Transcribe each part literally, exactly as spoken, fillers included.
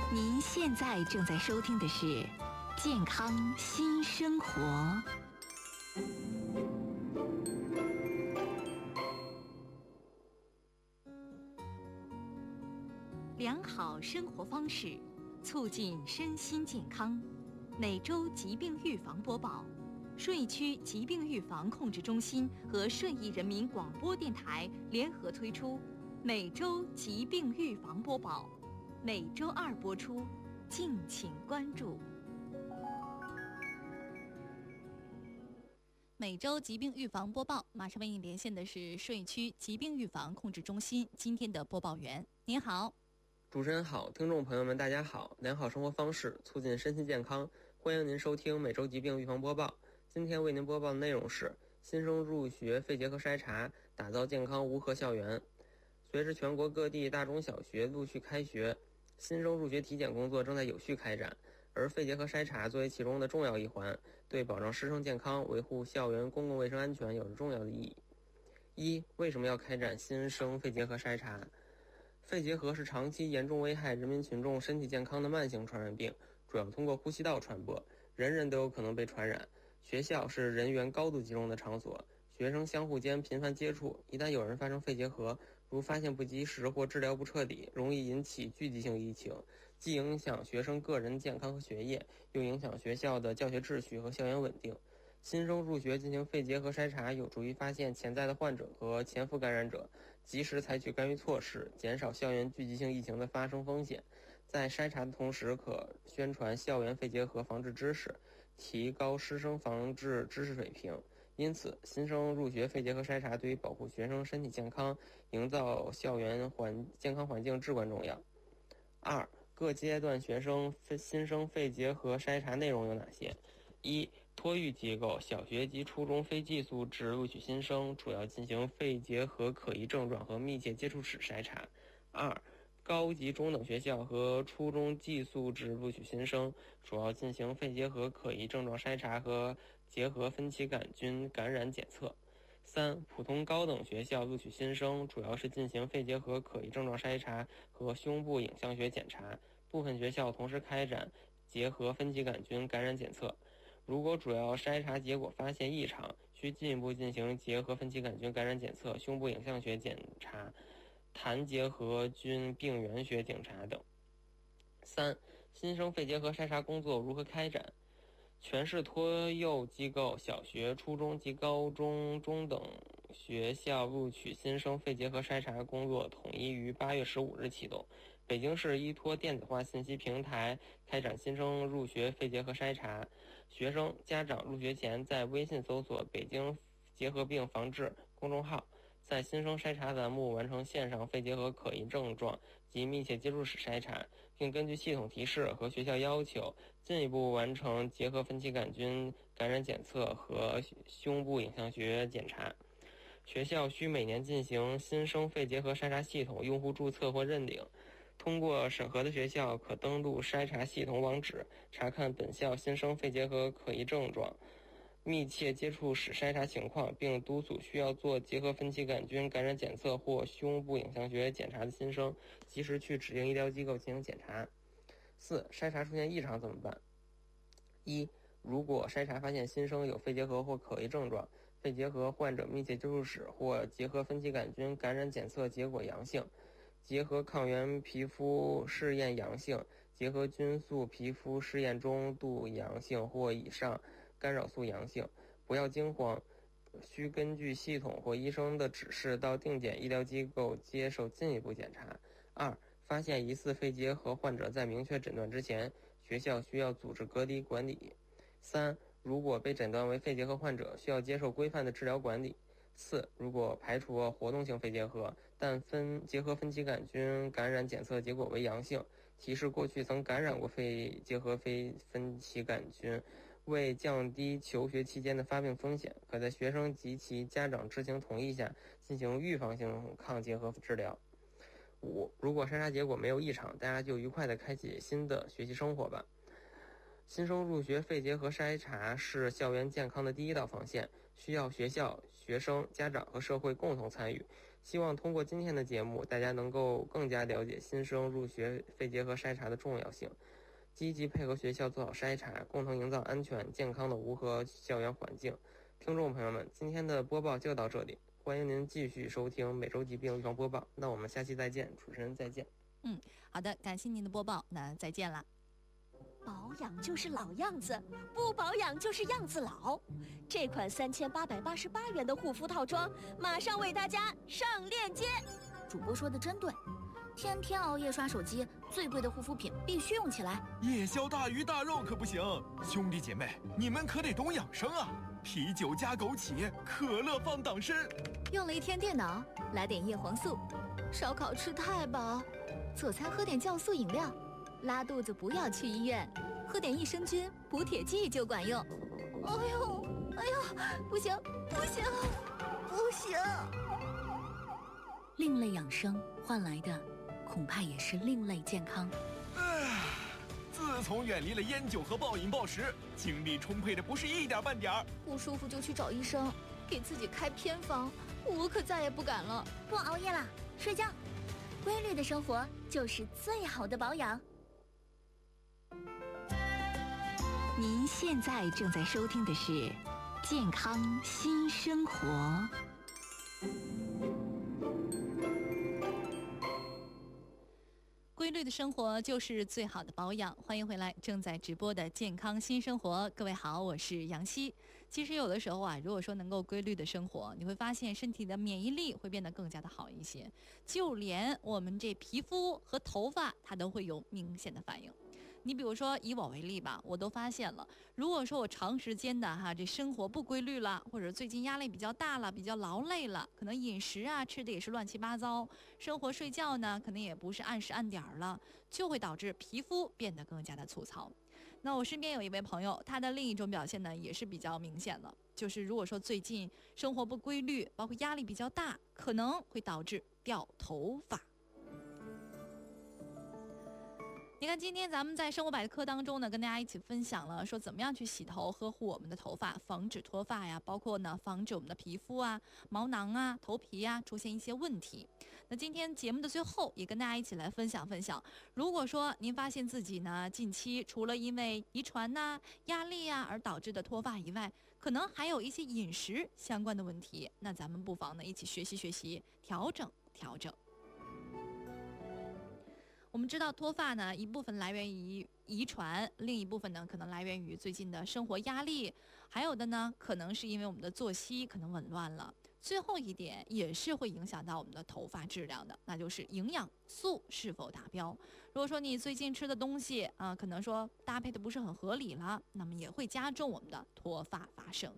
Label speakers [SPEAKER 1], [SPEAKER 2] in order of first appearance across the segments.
[SPEAKER 1] 您现在正在收听的是《健康新生活》。良好生活方式，促进身心健康。每周疾病预防播报，顺义区疾病预防控制中心和顺义人民广播电台联合推出每周疾病预防播报，每周二播出，敬请关注。
[SPEAKER 2] 每周疾病预防播报，马上为你连线的是顺义区疾病预防控制中心今天的播报员。您好。
[SPEAKER 3] 主持人好，听众朋友们大家好。良好生活方式，促进身心健康，欢迎您收听每周疾病预防播报。今天为您播报的内容是新生入学肺结核筛查，打造健康无核校园。随着全国各地大中小学陆续开学，新生入学体检工作正在有序开展，而肺结核筛查作为其中的重要一环，对保障师生健康、维护校园公共卫生安全有着重要的意义。一、为什么要开展新生肺结核筛查？肺结核是长期严重危害人民群众身体健康的慢性传染病，主要通过呼吸道传播，人人都有可能被传染。学校是人员高度集中的场所，学生相互间频繁接触，一旦有人发生肺结核，如发现不及时或治疗不彻底，容易引起聚集性疫情，既影响学生个人健康和学业，又影响学校的教学秩序和校园稳定。新生入学进行肺结核筛查，有助于发现潜在的患者和潜伏感染者，及时采取干预措施，减少校园聚集性疫情的发生风险。在筛查的同时，可宣传校园肺结核防治知识，提高师生防治知识水平。因此，新生入学肺结核筛查对于保护学生身体健康、营造校园环健康环境至关重要。二、各阶段学生新生肺结核筛查内容有哪些？一、托育机构小学及初中非寄宿制录取新生主要进行肺结核可疑症状和密切接触史筛查。二、高级中等学校和初中寄宿制录取新生主要进行肺结核可疑症状筛查和结核分歧杆菌感染检测。三、普通高等学校录取新生主要是进行肺结核可疑症状筛查和胸部影像学检查，部分学校同时开展结核分歧杆菌感染检测。如果主要筛查结果发现异常，需进一步进行结核分歧杆菌感染检测、胸部影像学检查、痰结核菌病原学检查等。三、新生肺结核筛查工作如何开展？全市托幼机构小学、初中及高中中等学校录取新生肺结核筛查工作统一于八月十五日启动。北京市依托电子化信息平台开展新生入学肺结核筛查，学生家长入学前在微信搜索北京结核病防治公众号，在新生筛查栏目完成线上肺结核可疑症状及密切接触史筛查，并根据系统提示和学校要求进一步完成结核分歧杆菌感染检测和胸部影像学检查。学校需每年进行新生肺结核筛查系统用户注册或认领，通过审核的学校可登录筛查系统网址，查看本校新生肺结核可疑症状、密切接触史筛查情况，并督促需要做结核分歧杆菌感染检测或胸部影像学检查的新生及时去指定医疗机构进行检查。四、筛查出现异常怎么办？一、如果筛查发现新生有肺结核或可疑症状，肺结核患者密切接触史或结核分歧杆菌感染检测结果阳性，结核抗原皮肤试验阳性，结核菌素皮肤试验中度阳性或以上，干扰素阳性，不要惊慌，需根据系统或医生的指示到定点医疗机构接受进一步检查。二、发现疑似肺结核患者在明确诊断之前，学校需要组织隔离管理。三、如果被诊断为肺结核患者，需要接受规范的治疗管理。四、如果排除了活动性肺结核，但分结核分歧杆菌感染检测结果为阳性，提示过去曾感染过肺结核非分歧杆菌，为降低求学期间的发病风险，可在学生及其家长知情同意下进行预防性抗结核治疗。五、如果筛查结果没有异常，大家就愉快地开启新的学习生活吧。新生入学肺结核筛查是校园健康的第一道防线，需要学校、学生、家长和社会共同参与。 希望通过今天的节目，大家能够更加了解新生入学肺结核筛查的重要性，积极配合学校做好筛查，共同营造安全健康的无核校园环境。听众朋友们，今天的播报就到这里，欢迎您继续收听每周疾病预防播报。那我们下期再见，主持人再见。
[SPEAKER 2] 嗯，好的，感谢您的播报，那再见了。
[SPEAKER 4] 保养就是老样子，不保养就是样子老。这款三千八百八十八元的护肤套装，马上为大家上链接。
[SPEAKER 5] 主播说的真对，天天熬夜刷手机，最贵的护肤品必须用起来。
[SPEAKER 6] 夜宵大鱼大肉可不行，兄弟姐妹，你们可得懂养生啊！啤酒加枸杞，可乐放党参。
[SPEAKER 5] 用了一天电脑，来点叶黄素。烧烤吃太饱，佐餐喝点酵素饮料。拉肚子不要去医院，喝点益生菌补铁剂就管用。哎呦，哎呦，不行，不行，不行！另类养生换来的，恐怕也是另类健康。
[SPEAKER 6] 唉，自从远离了烟酒和暴饮暴食，精力充沛的不是一点半点儿。
[SPEAKER 5] 不舒服就去找医生，给自己开偏方，我可再也不敢了。
[SPEAKER 4] 不熬夜了，睡觉。规律的生活就是最好的保养。
[SPEAKER 1] 您现在正在收听的是《健康新生活》。
[SPEAKER 2] 规律的生活就是最好的保养。欢迎回来，正在直播的《健康新生活》。各位好，我是杨希。其实有的时候啊，如果说能够规律的生活，你会发现身体的免疫力会变得更加的好一些，就连我们这皮肤和头发，它都会有明显的反应。你比如说以我为例吧，我都发现了，如果说我长时间的哈这生活不规律了，或者最近压力比较大了，比较劳累了，可能饮食啊吃的也是乱七八糟，生活睡觉呢可能也不是按时按点儿了，就会导致皮肤变得更加的粗糙。那我身边有一位朋友，他的另一种表现呢也是比较明显的，就是如果说最近生活不规律，包括压力比较大，可能会导致掉头发。你看，今天咱们在生活百科当中呢，跟大家一起分享了说怎么样去洗头，呵护我们的头发，防止脱发呀，包括呢防止我们的皮肤啊、毛囊啊、头皮啊出现一些问题。那今天节目的最后，也跟大家一起来分享分享，如果说您发现自己呢近期除了因为遗传呐、压力啊而导致的脱发以外，可能还有一些饮食相关的问题，那咱们不妨呢一起学习学习，调整调整。我们知道脱发呢，一部分来源于遗传，另一部分呢可能来源于最近的生活压力，还有的呢可能是因为我们的作息可能紊乱了。最后一点也是会影响到我们的头发质量的，那就是营养素是否达标。如果说你最近吃的东西啊、呃，可能说搭配的不是很合理了，那么也会加重我们的脱发发生。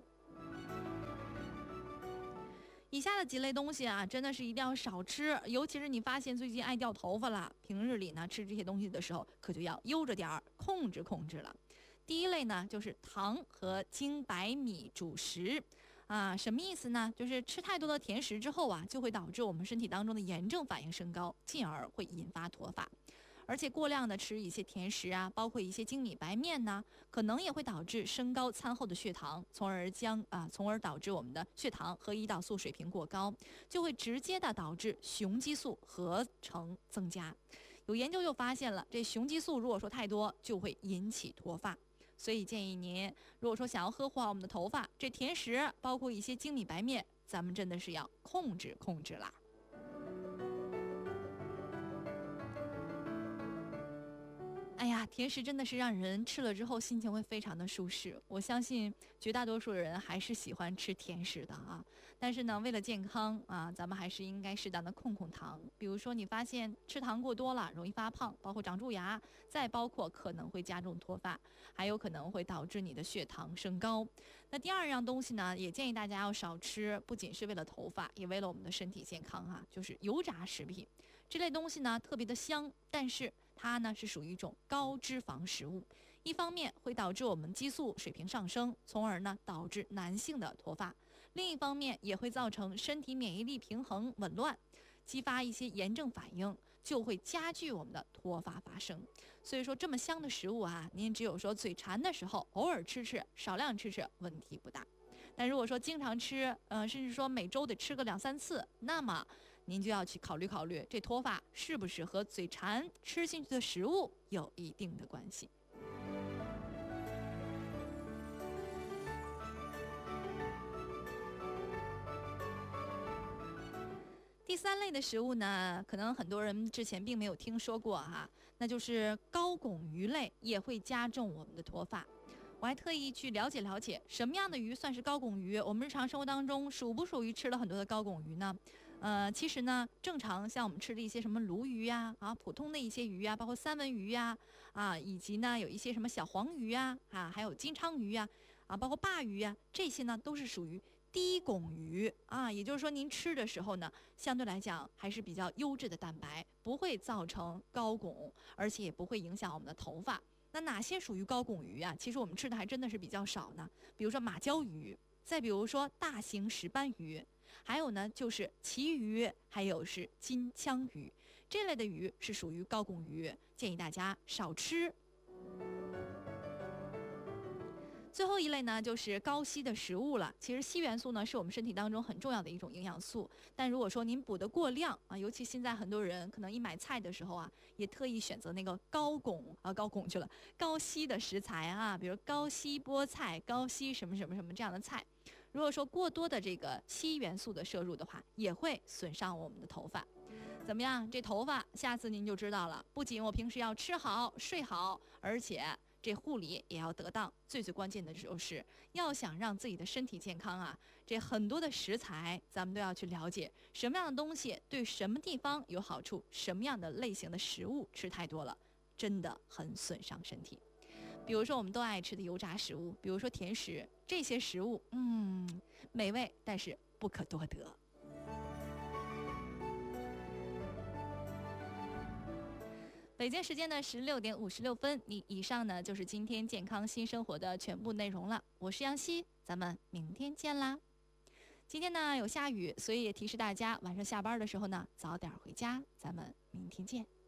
[SPEAKER 2] 以下的几类东西啊，真的是一定要少吃，尤其是你发现最近爱掉头发了，平日里呢吃这些东西的时候，可就要悠着点儿，控制控制了。第一类呢，就是糖和精白米主食。啊，什么意思呢？就是吃太多的甜食之后啊，就会导致我们身体当中的炎症反应升高，进而会引发脱发。而且过量的吃一些甜食啊，包括一些精米白面呢，可能也会导致升高餐后的血糖，从而将啊，从而导致我们的血糖和胰岛素水平过高，就会直接的导致雄激素合成增加。有研究就发现了，这雄激素如果说太多，就会引起脱发。所以建议您，如果说想要呵护好我们的头发，这甜食包括一些精米白面，咱们真的是要控制控制啦。哎呀，甜食真的是让人吃了之后心情会非常的舒适。我相信绝大多数人还是喜欢吃甜食的啊。但是呢，为了健康啊，咱们还是应该适当的控控糖。比如说你发现吃糖过多了，容易发胖，包括长蛀牙，再包括可能会加重脱发，还有可能会导致你的血糖升高。那第二样东西呢，也建议大家要少吃，不仅是为了头发，也为了我们的身体健康啊，就是油炸食品。这类东西呢特别的香，但是它呢是属于一种高脂肪食物，一方面会导致我们激素水平上升，从而呢导致男性的脱发；另一方面也会造成身体免疫力平衡紊乱，激发一些炎症反应，就会加剧我们的脱发发生。所以说这么香的食物啊，您只有说嘴馋的时候偶尔吃吃，少量吃吃问题不大。但如果说经常吃，呃，甚至说每周得吃个两三次，那么您就要去考虑考虑，这脱发是不是和嘴馋吃进去的食物有一定的关系。第三类的食物呢，可能很多人之前并没有听说过哈，那就是高汞鱼类也会加重我们的脱发。我还特意去了解了解，什么样的鱼算是高汞鱼？我们日常生活当中属不属于吃了很多的高汞鱼呢？呃，其实呢，正常像我们吃的一些什么鲈鱼呀、啊，普通的一些鱼呀、啊，包括三文鱼呀、啊，啊，以及呢有一些什么小黄鱼呀、啊，啊，还有金鲳鱼呀、啊，啊，包括鲅鱼呀、啊，这些呢都是属于低汞鱼啊，也就是说您吃的时候呢，相对来讲还是比较优质的蛋白，不会造成高汞，而且也不会影响我们的头发。那哪些属于高汞鱼啊？其实我们吃的还真的是比较少呢，比如说马鲛鱼，再比如说大型石斑鱼，还有呢就是旗鱼，还有是金枪鱼，这类的鱼是属于高汞鱼，建议大家少吃。最后一类呢，就是高硒的食物了。其实硒元素呢，是我们身体当中很重要的一种营养素。但如果说您补得过量啊，尤其现在很多人可能一买菜的时候啊，也特意选择那个高汞啊，高汞去了，高硒的食材啊，比如高硒菠菜、高硒什么什么什么这样的菜。如果说过多的这个硒元素的摄入的话，也会损伤我们的头发。怎么样？这头发下次您就知道了。不仅我平时要吃好、睡好，而且这护理也要得当，最最关键的就是要想让自己的身体健康啊，这很多的食材咱们都要去了解，什么样的东西对什么地方有好处，什么样的类型的食物吃太多了，真的很损伤身体。比如说我们都爱吃的油炸食物，比如说甜食，这些食物嗯美味，但是不可多得。北京时间的十六点五十六分，你以上呢就是今天健康新生活的全部内容了。我是杨希，咱们明天见啦。今天呢有下雨，所以也提示大家晚上下班的时候呢早点回家，咱们明天见。